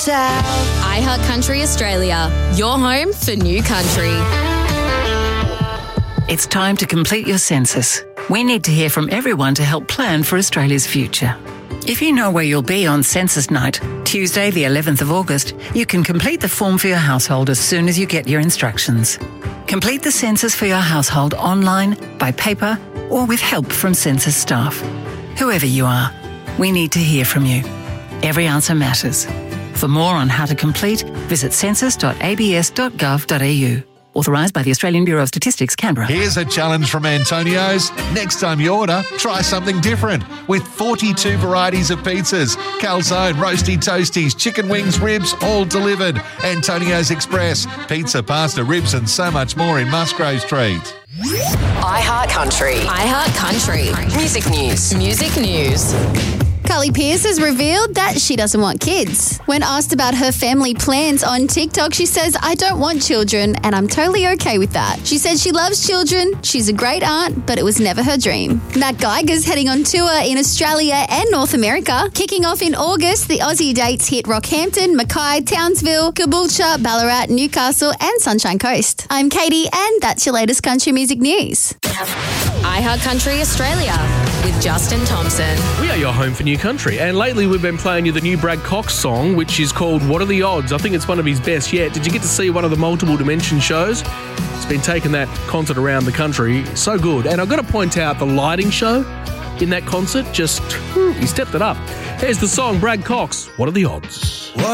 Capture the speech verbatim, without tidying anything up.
iHeart Country Australia, your home for new country. It's time to complete your census. We need to hear from everyone to help plan for Australia's future. If you know where you'll be on census night, Tuesday the eleventh of August, you can complete the form for your household as soon as you get your instructions. Complete the census for your household online, by paper, or with help from census staff. Whoever you are, we need to hear from you. Every answer matters. For more on how to complete, visit census dot a b s dot gov dot a u. Authorised by the Australian Bureau of Statistics, Canberra. Here's a challenge from Antonio's. Next time you order, try something different. With forty-two varieties of pizzas, calzone, roasty toasties, chicken wings, ribs, all delivered. Antonio's Express. Pizza, pasta, ribs and so much more in Musgrave Street. iHeart Country. iHeart Country. Music news. Music news. Carly Pearce has revealed that she doesn't want kids. When asked about her family plans on TikTok, she says, "I don't want children and I'm totally okay with that." She said she loves children, she's a great aunt, but it was never her dream. Matt Geiger's heading on tour in Australia and North America. Kicking off in August, the Aussie dates hit Rockhampton, Mackay, Townsville, Caboolture, Ballarat, Newcastle and Sunshine Coast. I'm Katie and that's your latest country music news. iHeart Country Australia with Justin Thompson. We are your home for new country, and lately we've been playing you the new Brad Cox song, which is called What Are the Odds? I think it's one of his best yet. Did you get to see one of the multiple dimension shows? It's been taking that concert around the country. So good. And I've got to point out the lighting show in that concert, just, whew, he stepped it up. Here's the song, Brad Cox, What Are the Odds?